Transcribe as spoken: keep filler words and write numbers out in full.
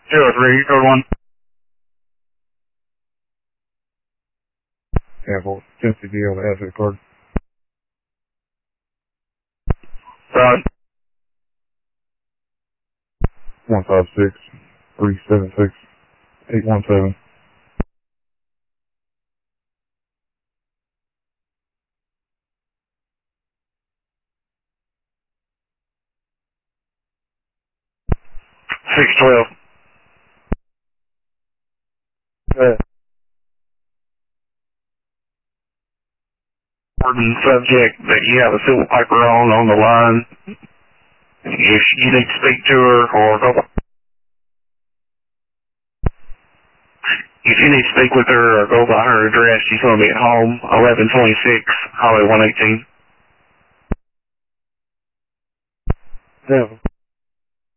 Zero three, code one. Sample, Tennessee D on the asset card. Rod. one five six, three seven six, eight one seven. six twelve. Yeah. Important subject that you have a civil piper on on the line. If you need to speak to her or go, if you need to speak with her or go by her address, she's going to be at home, eleven twenty-six, Highway one eighteen. Yeah.